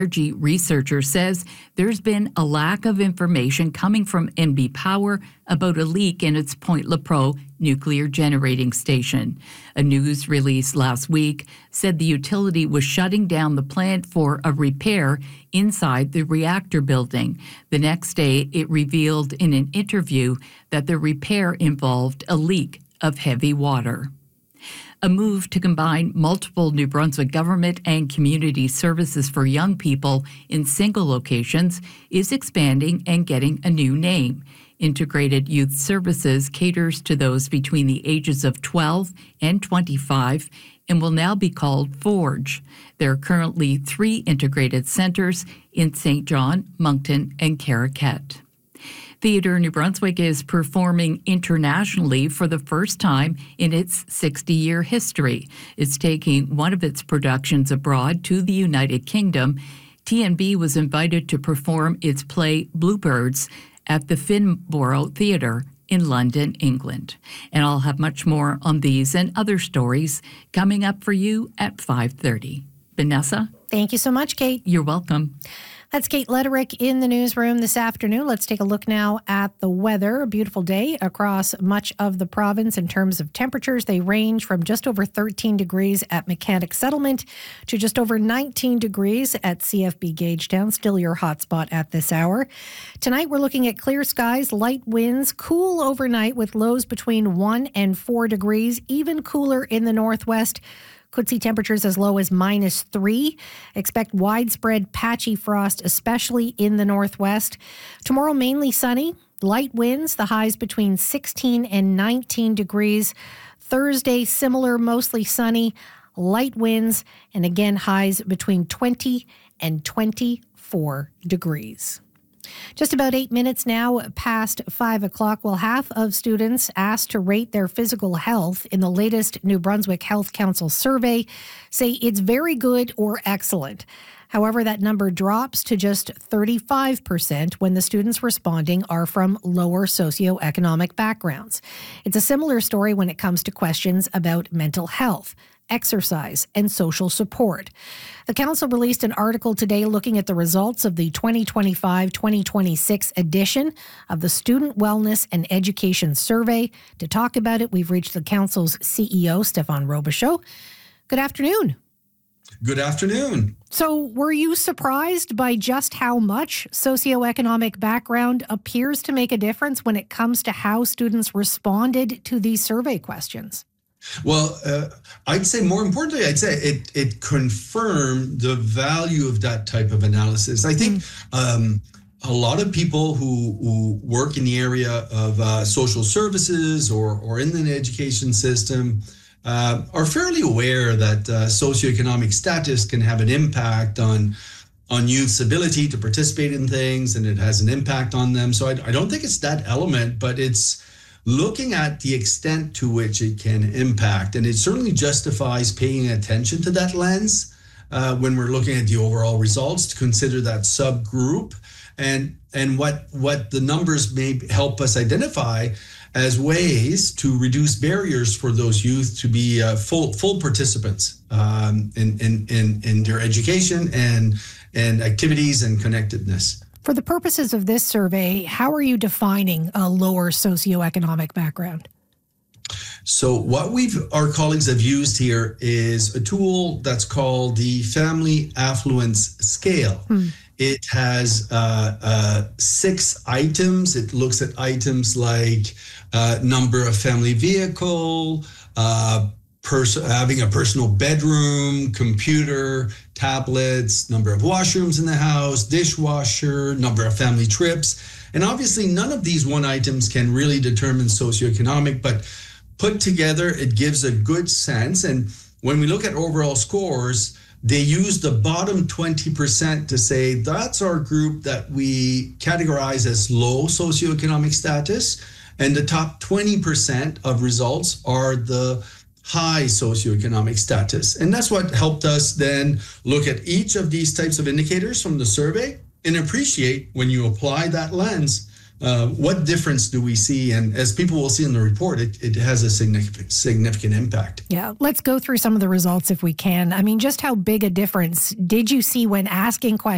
energy researcher says there's been a lack of information coming from NB Power about a leak in its Point Lepreau nuclear generating station. A news release last week said the utility was shutting down the plant for a repair inside the reactor building. The next day, it revealed in an interview that the repair involved a leak of heavy water. A move to combine multiple New Brunswick government and community services for young people in single locations is expanding and getting a new name. Integrated Youth Services caters to those between the ages of 12 and 25 and will now be called Forge. There are currently 3 integrated centers in St. John, Moncton, and Caraquet. Theatre New Brunswick is performing internationally for the first time in its 60-year history. It's taking one of its productions abroad to the United Kingdom. TNB was invited to perform its play Bluebirds at the Finborough Theatre in London, England. And I'll have much more on these and other stories coming up for you at 5:30. Vanessa? Thank you so much, Kate. You're welcome. That's Kate Lederick in the newsroom this afternoon. Let's take a look now at the weather. A beautiful day across much of the province in terms of temperatures. They range from just over 13 degrees at Mechanic Settlement to just over 19 degrees at CFB Gagetown, still your hotspot at this hour. Tonight, we're looking at clear skies, light winds, cool overnight with lows between 1 and 4 degrees, even cooler in the northwest. Could see temperatures as low as -3. Expect widespread patchy frost, especially in the northwest. Tomorrow, mainly sunny, light winds, the highs between 16 and 19 degrees. Thursday, similar, mostly sunny, light winds, and again, highs between 20 and 24 degrees. Just about 8 minutes now past 5 o'clock. Well, half of students asked to rate their physical health in the latest New Brunswick Health Council survey say it's very good or excellent. However, that number drops to just 35% when the students responding are from lower socioeconomic backgrounds. It's a similar story when it comes to questions about mental health, exercise, and social support. The council released an article today looking at the results of the 2025-2026 edition of the Student Wellness and Education Survey. To talk about it, we've reached the council's CEO, Stéphane Robichaud. Good afternoon. Good afternoon. So were you surprised by just how much socioeconomic background appears to make a difference when it comes to how students responded to these survey questions? Well, I'd say more importantly, it confirmed the value of that type of analysis. I think a lot of people who work in the area of social services or in the education system are fairly aware that socioeconomic status can have an impact on youth's ability to participate in things, and it has an impact on them. So I don't think it's that element, but it's looking at the extent to which it can impact. And it certainly justifies paying attention to that lens when we're looking at the overall results, to consider that subgroup and what the numbers may help us identify as ways to reduce barriers for those youth to be full participants in their education and activities and connectedness. For the purposes of this survey, how are you defining a lower socioeconomic background? So what our colleagues have used here is a tool that's called the Family Affluence Scale. It has 6 items. It looks at items like number of family vehicle, having a personal bedroom, computer, tablets, number of washrooms in the house, dishwasher, number of family trips. And obviously none of these one items can really determine socioeconomic, but put together, it gives a good sense. And when we look at overall scores, they use the bottom 20% to say that's our group that we categorize as low socioeconomic status. And the top 20% of results are the high socioeconomic status. And that's what helped us then look at each of these types of indicators from the survey and appreciate, when you apply that lens, what difference do we see? And as people will see in the report, it has a significant impact. Yeah, let's go through some of the results if we can. I mean, just how big a difference did you see when asking questions